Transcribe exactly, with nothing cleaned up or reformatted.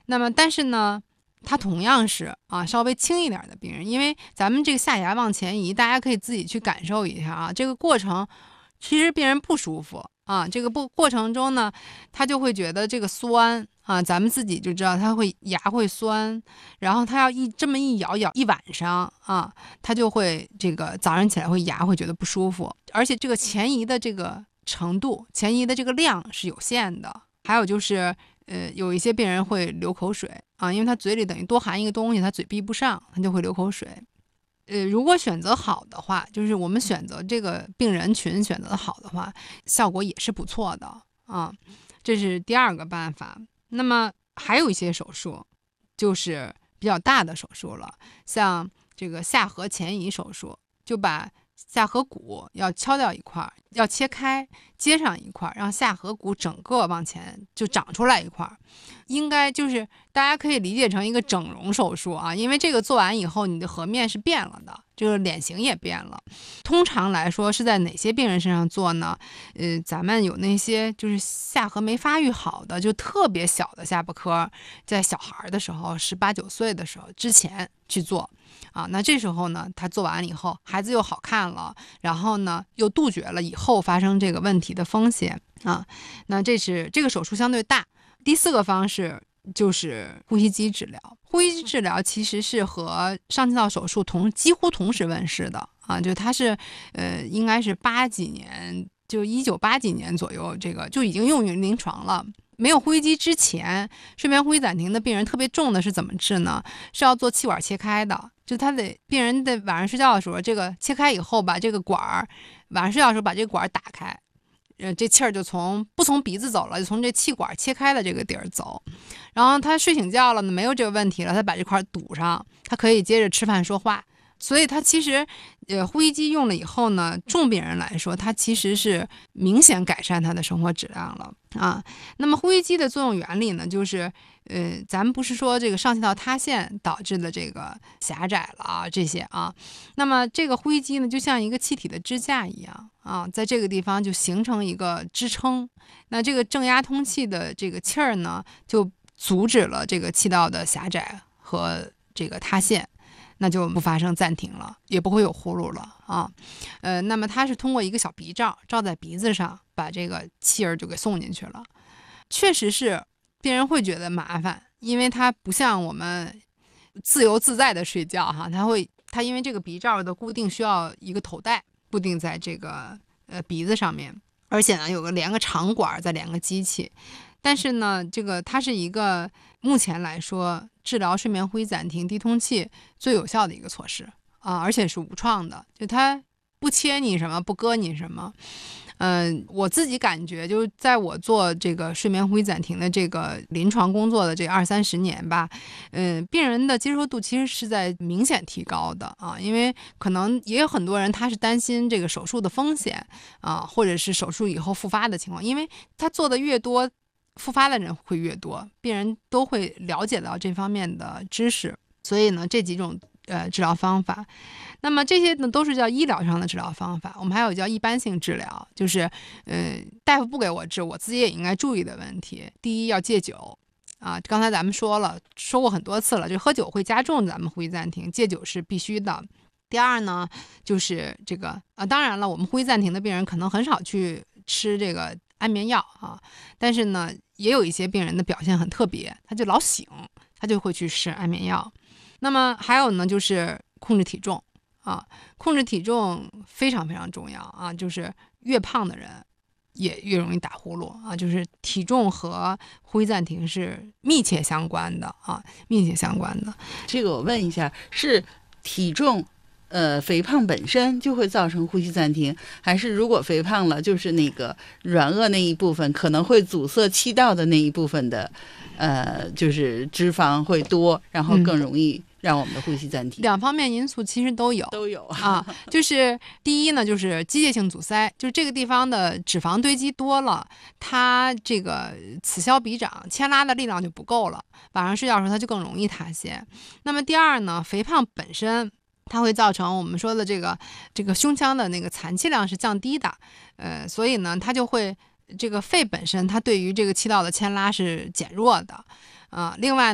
那么但是呢，它同样是啊稍微轻一点的病人，因为咱们这个下牙往前移，大家可以自己去感受一下啊，这个过程其实病人不舒服啊，这个不过程中呢，他就会觉得这个酸啊，咱们自己就知道他会牙会酸，然后他要一这么一咬咬一晚上啊，他就会这个早上起来会牙会觉得不舒服，而且这个前移的这个程度，前移的这个量是有限的，还有就是。呃，有一些病人会流口水啊，因为他嘴里等于多含一个东西，他嘴闭不上，他就会流口水。呃，如果选择好的话，就是我们选择这个病人群选择的好的话，效果也是不错的啊。这是第二个办法。那么还有一些手术，就是比较大的手术了，像这个下颌前移手术，就把下颌骨要敲掉一块，要切开，接上一块，让下颌骨整个往前就长出来一块，应该就是大家可以理解成一个整容手术啊，因为这个做完以后，你的颌面是变了的，这个脸型也变了。通常来说是在哪些病人身上做呢？呃，咱们有那些就是下颌没发育好的，就特别小的下巴颏，在小孩的时候，十八九岁的时候之前去做。啊，那这时候呢，他做完了以后，孩子又好看了，然后呢，又杜绝了以后发生这个问题的风险啊。那这是这个手术相对大。第四个方式就是呼吸机治疗。呼吸机治疗其实是和上气道手术同几乎同时问世的啊，就它是呃，应该是八几年，就一九八几年左右，这个就已经用于临床了。没有呼吸机之前，睡眠呼吸暂停的病人特别重的是怎么治呢？是要做气管切开的，就他得病人的晚上睡觉的时候，这个切开以后，把这个管儿晚上睡觉的时候把这个管儿打开，呃，这气儿就从不从鼻子走了，就从这气管切开的这个地儿走。然后他睡醒觉了呢，没有这个问题了，他把这块堵上，他可以接着吃饭说话。所以它其实，呃，呼吸机用了以后呢，重病人来说，它其实是明显改善他的生活质量了啊。那么呼吸机的作用原理呢，就是，呃，咱们不是说这个上气道塌陷导致的这个狭窄了啊这些啊，那么这个呼吸机呢，就像一个气体的支架一样啊，在这个地方就形成一个支撑，那这个正压通气的这个气儿呢，就阻止了这个气道的狭窄和这个塌陷。那就不发生暂停了，也不会有呼噜了啊。呃，那么它是通过一个小鼻罩罩在鼻子上，把这个气儿就给送进去了。确实是病人会觉得麻烦，因为它不像我们自由自在的睡觉哈，它会它因为这个鼻罩的固定需要一个头带固定在这个呃鼻子上面，而且呢有个连个长管再连个机器。但是呢，这个它是一个目前来说治疗睡眠呼吸暂停低通气最有效的一个措施啊，而且是无创的，就它不切你什么，不割你什么。嗯、呃，我自己感觉，就在我做这个睡眠呼吸暂停的这个临床工作的这二三十年吧，嗯、呃，病人的接受度其实是在明显提高的啊，因为可能也有很多人他是担心这个手术的风险啊，或者是手术以后复发的情况，因为他做的越多。复发的人会越多，病人都会了解到这方面的知识，所以呢，这几种呃治疗方法，那么这些呢都是叫医疗上的治疗方法。我们还有叫一般性治疗，就是呃大夫不给我治，我自己也应该注意的问题。第一要戒酒啊，刚才咱们说了，说过很多次了，就喝酒会加重咱们呼吸暂停，戒酒是必须的。第二呢，就是这个啊，当然了，我们呼吸暂停的病人可能很少去吃这个安眠药啊，但是呢，也有一些病人的表现很特别，他就老醒，他就会去吃安眠药。那么还有呢，就是控制体重啊，控制体重非常非常重要啊，就是越胖的人也越容易打呼噜啊，就是体重和呼吸暂停是密切相关的啊，密切相关的。 这个我问一下，是体重？呃，肥胖本身就会造成呼吸暂停，还是如果肥胖了，就是那个软腭那一部分可能会阻塞气道的那一部分的，呃，就是脂肪会多，然后更容易让我们的呼吸暂停。 嗯、两方面因素其实都有， 都有啊。就是第一呢，就是机械性阻塞，就是这个地方的脂肪堆积多了，它这个此消彼长，牵拉的力量就不够了，晚上睡觉的时候它就更容易塌陷。那么第二呢，肥胖本身。它会造成我们说的这个这个胸腔的那个残气量是降低的，呃，所以呢，它就会这个肺本身它对于这个气道的牵拉是减弱的，啊、呃，另外。